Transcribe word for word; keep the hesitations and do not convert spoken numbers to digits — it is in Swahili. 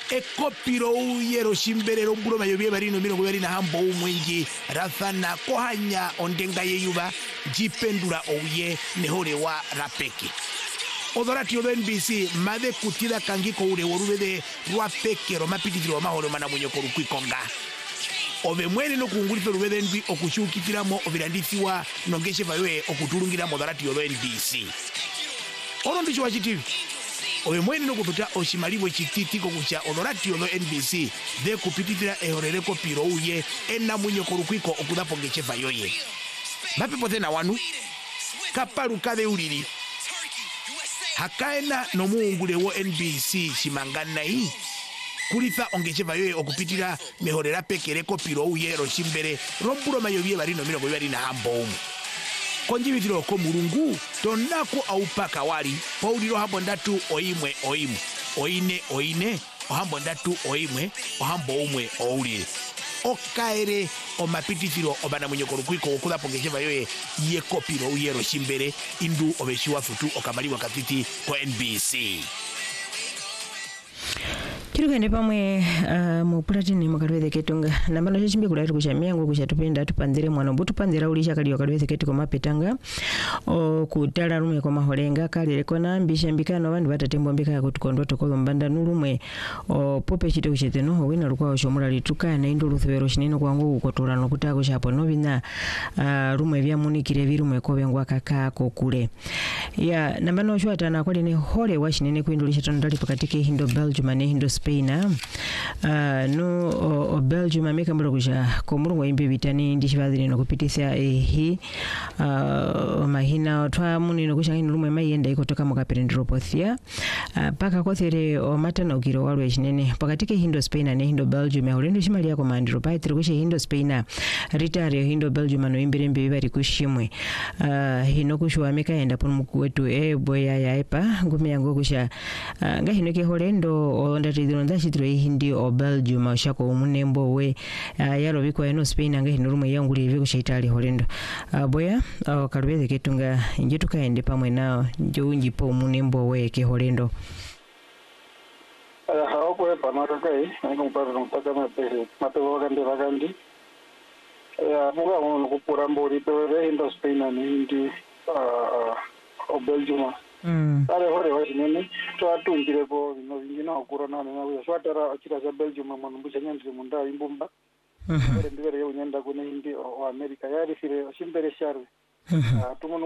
ekopiro uyero shimberero mbulo mayobye barino mirongo bari na hambo umwingi rathana kohanya ondenga yeyuba jipendura ouye nehore wa rapeke odorati odo N B C made kutida kangiko ure worubede rwapeke romapititiro mahoro mana munyoko rukwikonga ove mwene no kungulito rubede N B okushukitiramo obirandithiwa nongeshe vawe okutulungira modorati odo N B C ono ndicho wachitivi ove mwene no kututa oshimalibo chititiko kucha odorati odo N B C de kupititira ehorereko piro uye ena munyoko rukwiko okudapo ngeche vayoye mapepo tena wanu kaparu kade ulili hakaena no muungule wo N B C shimangana hii kulitha ongecheva yoye okupitira mehorera pekereko piro uye roshimbere rombulo mayobye barino mirongo bari na hambo umu konjibitiro ko mulungu tonako aupaka wali pauliro hambo ndatu oimwe oimwe oine oine ohambo ndatu oimwe ohambo umwe oulire okaere omapititiro obana munyoko rukwiko okula pongecheva yoye ye kopiro uye roshimbere indu obeshiwa futu okamaliwa katiti ko N B C Kirugende pamwe uh, mu platini mukalweze ketunga nambano chimbi kulati kuchamia ngo kuchatupenda tupandire mwana mbutu pandira ulisha kali wakalweze ketu ko mapetanga o kutala rumwe ko maholenga kali kona mbisha mbikano bandu batatembo mbika kutukondo tokolo mbanda nulumwe o pope chito kucheteno wina lukwa oshomula lituka na indu luthwero shinino kwangu ukotora nokutako chapo nobina uh, rumwe bya munikire birumwe ko bengwa kaka ko kule ya nambano chwata na kwali ne hole washinene kwindulisha tondali pakatike hindo Belgium ne hindo Spain uh, no o, o Belgium ameka mbolo kuja komuru wa imbe bitani ndishibadhiri no kupitisa ehi uh, mahina otwa muni no kusha hino lumwe mayenda ikotoka mukaperendropothia uh, paka kothere o matana ukiro walwe shinene pakatike hindo Spain ne hindo Belgium horendo shimali yako mandiro paitri kusha hindo Spain ritari hindo Belgium no imbere mbe bari kushimwe uh, hino kushwa ameka enda pon mukwetu e boya ya epa ngumi yango kusha uh, nga hino ke horendo onda ronda chitiro hindi o Belgium ashako umunembo we uh, yaro biko eno Spain anga hinurumwe yanguli ibyo kushaitali horendo uh, boya uh, kalubeze ketunga inje tukaende pamwe nao njo unjipo umunembo we ke horendo uh, hako epa matokai ngo mparo mpaka mapehe mapeho gande bagandi ya muga ngo kupura mbori pe hindo Spain ani hindi uh, o Belgium Mm. Are hore wa nene to atungire bo no ngina okurona na we swatara akira za Belgium manu buchanya ndire munda imbumba Mhm. Ndire ndire yo nyenda kune hindi o America yari fire shimbere sharwe. Mhm.